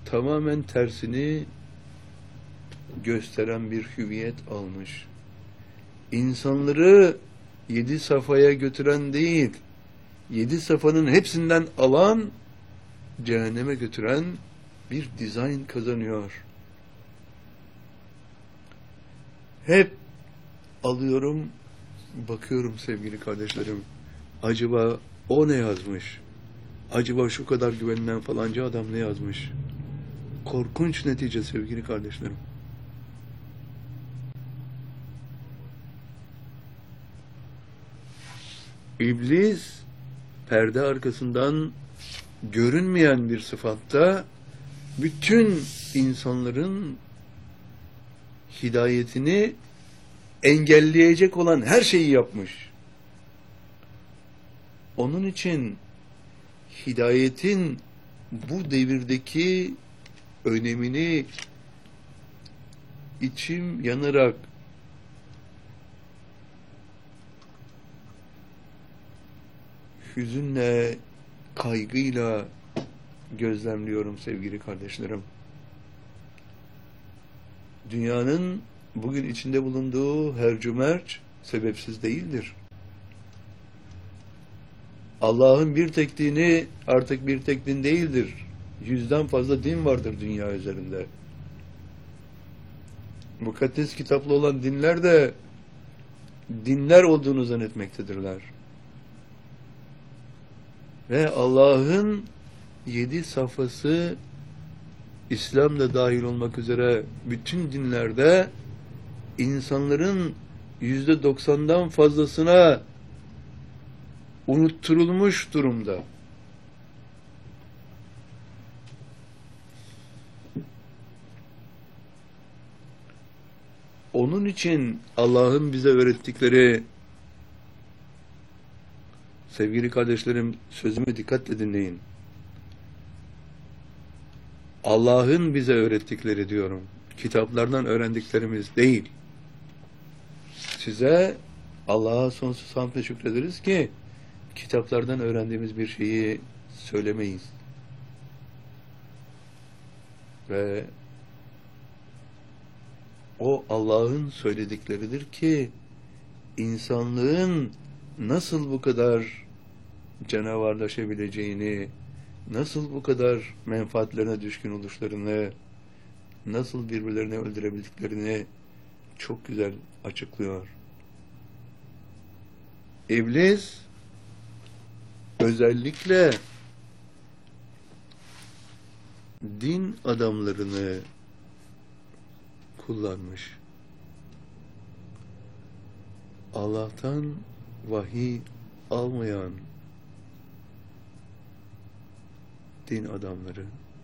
tamamen tersini gösteren bir hüviyet almış. İnsanları 7 safhaya götüren değil, 7 safhanın hepsinden alan, cehenneme götüren bir dizayn kazanıyor. Hep alıyorum, bakıyorum sevgili kardeşlerim. Acaba o ne yazmış? Acaba şu kadar güvenilen falanca adam ne yazmış? Korkunç netice sevgili kardeşlerim. İblis perde arkasından görünmeyen bir sıfatta bütün insanların hidayetini engelleyecek olan her şeyi yapmış. Onun için hidayetin bu devirdeki önemini içim yanarak hüzünle, kaygıyla gözlemliyorum sevgili kardeşlerim. Dünyanın bugün içinde bulunduğu hercümerc sebepsiz değildir. Allah'ın bir tek dini artık bir tek din değildir. 100'den fazla din vardır dünya üzerinde. Mukaddes kitaplı olan dinler de dinler olduğunu zannetmektedirler. Ve Allah'ın 7 safhası, İslam da dahil olmak üzere bütün dinlerde insanların %90'dan fazlasına unutturulmuş durumda. Onun için Allah'ın bize öğrettikleri, sevgili kardeşlerim, sözümü dikkatle dinleyin. Allah'ın bize öğrettikleri diyorum. Kitaplardan öğrendiklerimiz değil. Size Allah'a sonsuz hamd ve şükrederiz ki kitaplardan öğrendiğimiz bir şeyi söylemeyiz. Ve o Allah'ın söyledikleridir ki insanlığın nasıl bu kadar canavarlaşabileceğini, nasıl bu kadar menfaatlerine düşkün oluşlarını, nasıl birbirlerini öldürebildiklerini çok güzel açıklıyor. İblis özellikle din adamlarını kullanmış. Allah'tan vahiy almayan din adamları,